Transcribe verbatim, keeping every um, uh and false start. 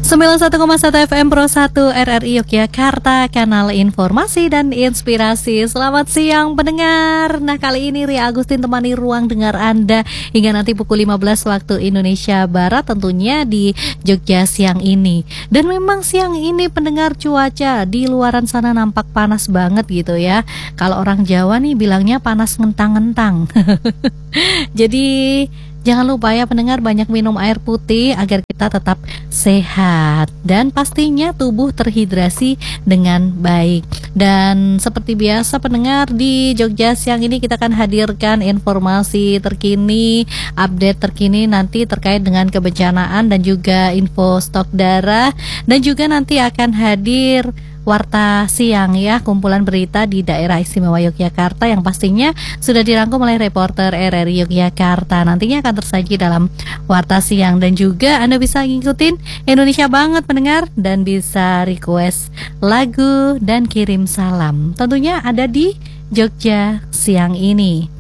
sembilan puluh satu koma satu F M Pro satu R R I Yogyakarta, kanal informasi dan inspirasi. Selamat siang pendengar. Nah, kali ini Ria Agustin temani ruang dengar Anda hingga nanti pukul lima belas waktu Indonesia Barat, tentunya di Jogja siang ini. Dan memang siang ini pendengar, cuaca di luaran sana nampak panas banget gitu ya. Kalau orang Jawa nih bilangnya panas ngentang-ngentang. Jadi jangan lupa ya pendengar, banyak minum air putih agar kita tetap sehat dan pastinya tubuh terhidrasi dengan baik. Dan seperti biasa pendengar, di Jogja siang ini kita akan hadirkan informasi terkini, update terkini nanti terkait dengan kebencanaan dan juga info stok darah, dan juga nanti akan hadir Warta Siang ya, kumpulan berita di daerah istimewa Yogyakarta yang pastinya sudah dirangkum oleh reporter R R I Yogyakarta. Nantinya akan tersaji dalam Warta Siang, dan juga Anda bisa ngikutin Indonesia banget pendengar, dan bisa request lagu dan kirim salam. Tentunya ada di Jogja siang ini.